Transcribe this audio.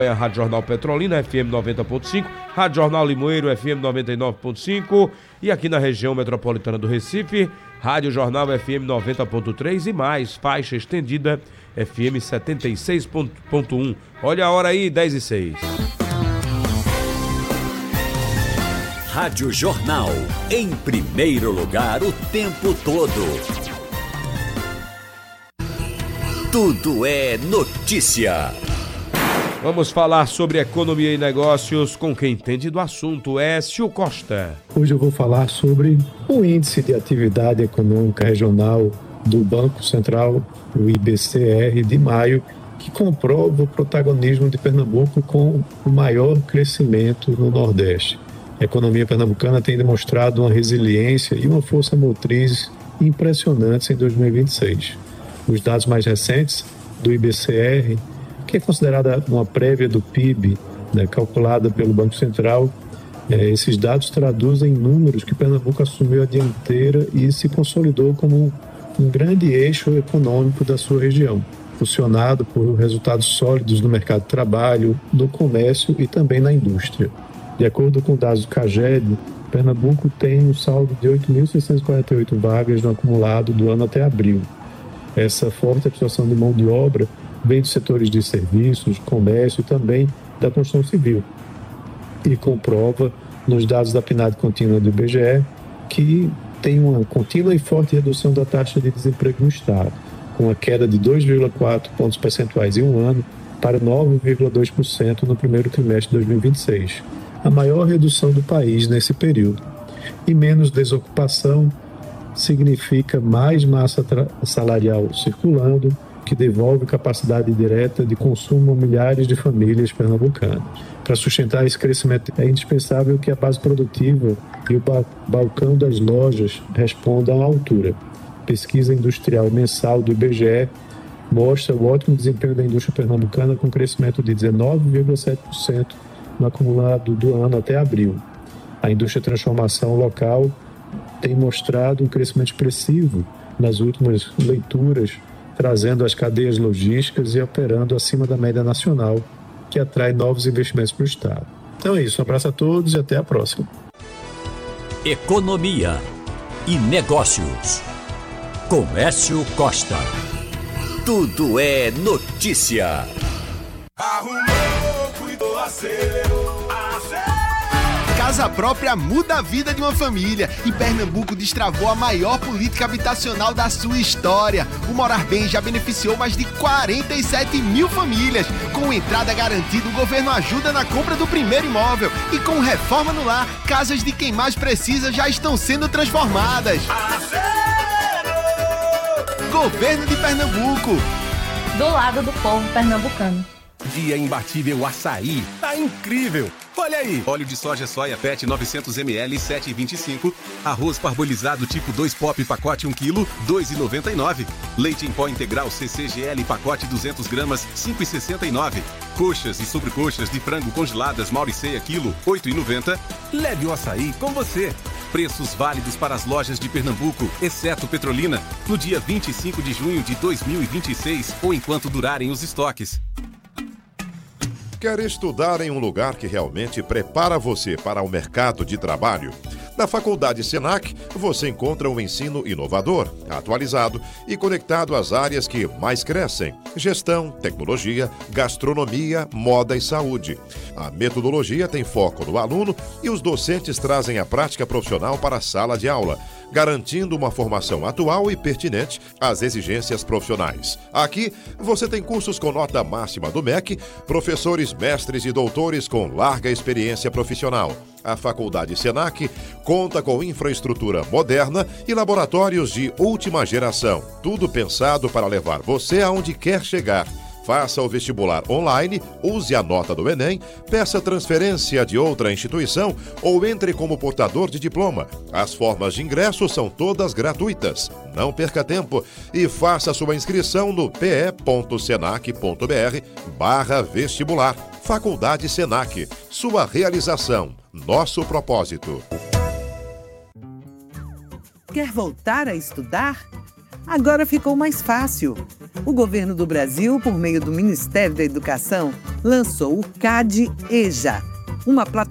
A Rádio Jornal Petrolina, FM 90.5, Rádio Jornal Limoeiro, FM 99.5 e aqui na região metropolitana do Recife, Rádio Jornal FM 90.3 e mais, faixa estendida FM 76.1. Olha a hora aí, 10h06. Rádio Jornal, em primeiro lugar o tempo todo. Tudo é notícia. Vamos falar sobre economia e negócios com quem entende do assunto, Écio Costa. Hoje eu vou falar sobre o Índice de Atividade Econômica Regional do Banco Central, o IBCR, de maio, que comprova o protagonismo de Pernambuco com o maior crescimento no Nordeste. A economia pernambucana tem demonstrado uma resiliência e uma força motriz impressionantes em 2026. Os dados mais recentes do IBCR, que é considerada uma prévia do PIB, né, calculada pelo Banco Central, esses dados traduzem números que Pernambuco assumiu a dianteira e se consolidou como um grande eixo econômico da sua região, funcionado por resultados sólidos no mercado de trabalho, no comércio e também na indústria. De acordo com dados do CAGED, Pernambuco tem um saldo de 8.648 vagas no acumulado do ano até abril. Essa forte absorção de mão de obra vem dos setores de serviços, comércio e também da construção civil. E comprova nos dados da PNAD contínua do IBGE que tem uma contínua e forte redução da taxa de desemprego no Estado, com uma queda de 2,4 pontos percentuais em um ano para 9,2% no primeiro trimestre de 2026, a maior redução do país nesse período. E menos desocupação significa mais massa salarial circulando, que devolve capacidade direta de consumo a milhares de famílias pernambucanas. Para sustentar esse crescimento, é indispensável que a base produtiva e o balcão das lojas respondam à altura. Pesquisa industrial mensal do IBGE mostra o ótimo desempenho da indústria pernambucana, com crescimento de 19,7% no acumulado do ano até abril. A indústria de transformação local tem mostrado um crescimento expressivo nas últimas leituras, trazendo as cadeias logísticas e operando acima da média nacional, que atrai novos investimentos para o Estado. Então é isso, um abraço a todos e até a próxima. Economia e negócios, com Écio Costa. Tudo é notícia. Arrumou, cuidou, acelerou. Casa própria muda a vida de uma família e Pernambuco destravou a maior política habitacional da sua história. O Morar Bem já beneficiou mais de 47 mil famílias. Com entrada garantida, o governo ajuda na compra do primeiro imóvel. E com reforma no lar, casas de quem mais precisa já estão sendo transformadas. Governo de Pernambuco. Do lado do povo pernambucano. Dia imbatível açaí, tá incrível! Olha aí, óleo de soja Soia Pet 900ml 7,25, arroz parbolizado tipo 2 pop pacote 1 kg 2,99, leite em pó integral CCGL pacote 200 gramas 5,69, coxas e sobrecoxas de frango congeladas Mauriceia quilo 8,90. Leve o açaí com você. Preços válidos para as lojas de Pernambuco, exceto Petrolina, no dia 25 de junho de 2026 ou enquanto durarem os estoques. Quer estudar em um lugar que realmente prepara você para o mercado de trabalho? Na Faculdade Senac, você encontra um ensino inovador, atualizado e conectado às áreas que mais crescem: gestão, tecnologia, gastronomia, moda e saúde. A metodologia tem foco no aluno e os docentes trazem a prática profissional para a sala de aula, garantindo uma formação atual e pertinente às exigências profissionais. Aqui, você tem cursos com nota máxima do MEC, professores, mestres e doutores com larga experiência profissional. A Faculdade Senac conta com infraestrutura moderna e laboratórios de última geração. Tudo pensado para levar você aonde quer chegar. Faça o vestibular online, use a nota do Enem, peça transferência de outra instituição ou entre como portador de diploma. As formas de ingresso são todas gratuitas. Não perca tempo e faça sua inscrição no pe.senac.br/vestibular. Faculdade Senac. Sua realização. Nosso propósito. Quer voltar a estudar? Agora ficou mais fácil. O governo do Brasil, por meio do Ministério da Educação, lançou o CAD-EJA, uma plataforma